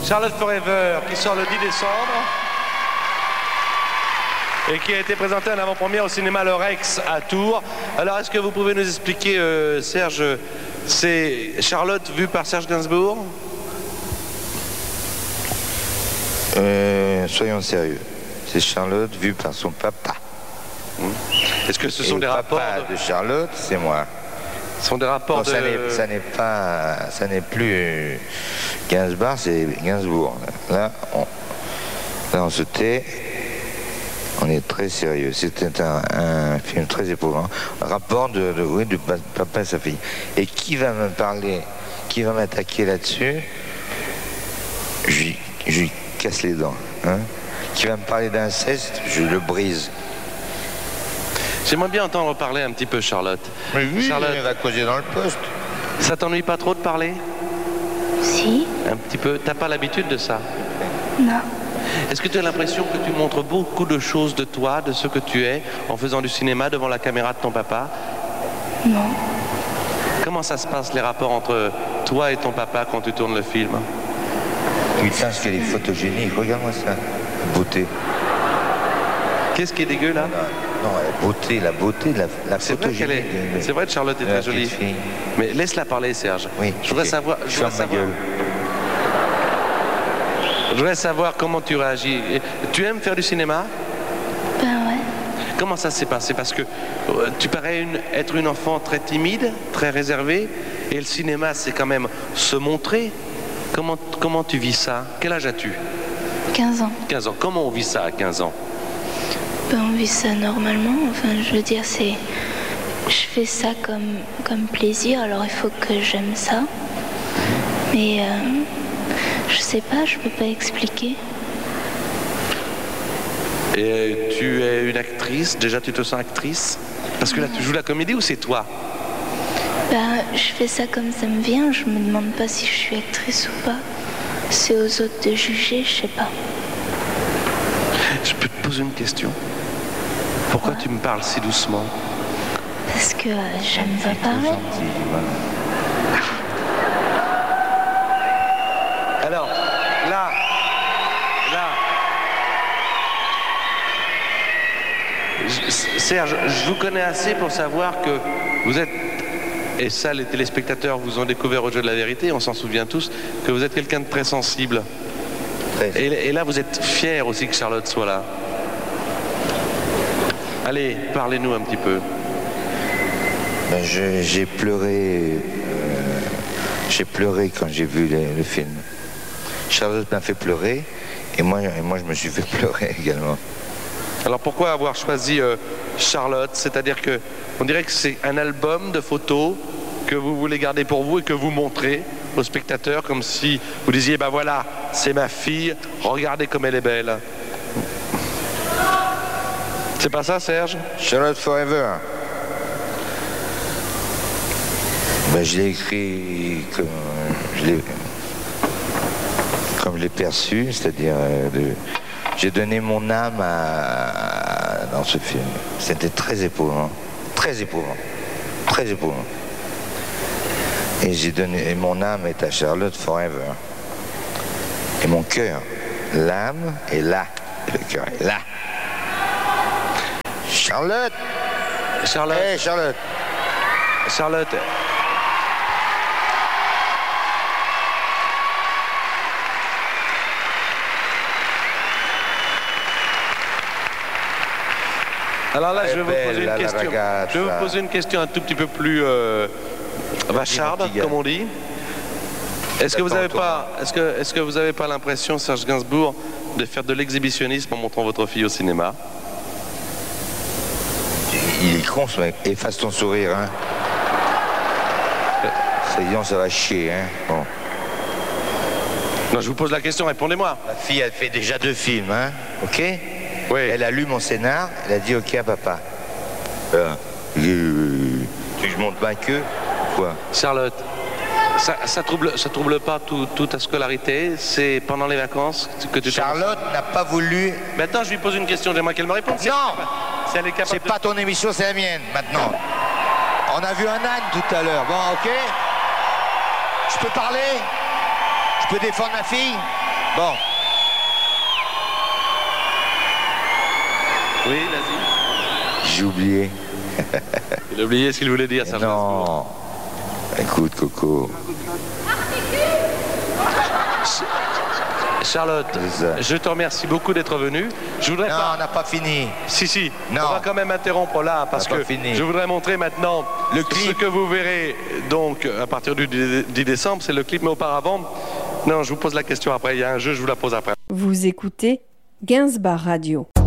Charlotte Forever, qui sort le 10 décembre et qui a été présenté en avant-première au cinéma Le Rex à Tours. Alors, est-ce que vous pouvez nous expliquer, Serge, c'est Charlotte vue par Serge Gainsbourg? Soyons sérieux. C'est Charlotte vue par son papa. Est-ce que ce sont des rapports de Charlotte, c'est moi. Ce sont des rapports de... Ça n'est plus Gainsbourg, c'est Gainsbourg. Là, on se tait. On est très sérieux. C'était un film très éprouvant. Un rapport de papa et sa fille. Et qui va me parler, qui va m'attaquer là-dessus, je lui casse les dents. Hein. Qui va me parler d'inceste, je le brise. J'aimerais bien entendre parler un petit peu, Charlotte. Mais oui, Charlotte, elle va causer dans le poste. Ça t'ennuie pas trop de parler? Si. Un petit peu. T'as pas l'habitude de ça? Non. Est-ce que tu as l'impression que tu montres beaucoup de choses de toi, de ce que tu es, en faisant du cinéma devant la caméra de ton papa? Non. Comment ça se passe, les rapports entre toi et ton papa quand tu tournes le film? Putain, ce qu'elle est photogénique, regarde-moi ça. Beauté. Qu'est-ce qui est dégueu là? Non, la beauté, la photogénie. C'est vrai que Charlotte est très jolie. Mais laisse-la parler, Serge. Oui. Je voudrais savoir. Je voudrais savoir comment tu réagis. Tu aimes faire du cinéma? Ben ouais. Comment ça s'est passé? Parce que tu parais être une enfant très timide, très réservée, et le cinéma, c'est quand même se montrer. Comment tu vis ça? Quel âge as-tu? 15 ans. 15 ans. Comment on vit ça à 15 ans? Ben on vit ça normalement. Enfin, je veux dire, je fais ça comme plaisir, alors il faut que j'aime ça. Mais je sais pas, je peux pas expliquer. Et tu es une actrice? Déjà, tu te sens actrice? Parce que là, tu joues la comédie ou c'est toi? Ben, je fais ça comme ça me vient. Je me demande pas si je suis actrice ou pas. C'est aux autres de juger, je sais pas. Je peux te poser une question? Pourquoi tu me parles si doucement? Parce que j'aime pas parler. Alors, là, Serge, je vous connais assez pour savoir que vous êtes, et ça les téléspectateurs vous ont découvert au jeu de la vérité, on s'en souvient tous, que vous êtes quelqu'un de très sensible. Et là, vous êtes fier aussi que Charlotte soit là. Allez, parlez-nous un petit peu. Ben, j'ai pleuré quand j'ai vu le film. Charlotte m'a fait pleurer et moi je me suis fait pleurer également. Alors pourquoi avoir choisi Charlotte? C'est-à-dire que on dirait que c'est un album de photos que vous voulez garder pour vous et que vous montrez aux spectateurs comme si vous disiez ben voilà, c'est ma fille, regardez comme elle est belle. C'est pas ça, Serge? Charlotte Forever. Ben, je l'ai écrit comme je l'ai perçu, c'est-à-dire j'ai donné mon âme dans ce film. C'était très éprouvant, très éprouvant, très éprouvant. Et mon âme est à Charlotte Forever. Et mon cœur, l'âme est là, le cœur est là. Charlotte! Hey, Charlotte! Charlotte! Alors là, je vais vous poser une question. Je vais vous poser une question un tout petit peu plus vacharde, comme on dit. Est-ce que vous n'avez pas l'impression, Serge Gainsbourg, de faire de l'exhibitionnisme en montrant votre fille au cinéma? Il est con ce mec. Efface ton sourire, hein. Ça va chier, hein. Bon. Non, je vous pose la question, répondez-moi. Ma fille, elle fait déjà 2 films, hein. Ok? Oui. Elle a lu mon scénar, elle a dit ok à papa. Tu veux que je monte ma queue? Quoi? Charlotte, ça trouble pas toute ta scolarité? C'est pendant les vacances que tu... Charlotte n'a pas voulu... Maintenant, je lui pose une question, j'aimerais qu'elle me réponde. Non! Si elle est capable c'est pas ton émission, c'est la mienne, maintenant. On a vu un âne tout à l'heure, bon, ok? Je peux parler? Je peux défendre ma fille? Bon. Oui, vas-y. J'ai oublié. Il a oublié ce qu'il voulait dire, Serge Gainsbourg. Non. Écoute, Coco. Charlotte, je te remercie beaucoup d'être venue. Je voudrais on n'a pas fini. Si. Non. On va quand même interrompre là parce que je voudrais montrer maintenant le clip. Ce que vous verrez donc à partir du 10 décembre, c'est le clip, mais auparavant, non, je vous pose la question après. Il y a un jeu, je vous la pose après. Vous écoutez Gainsbar Radio.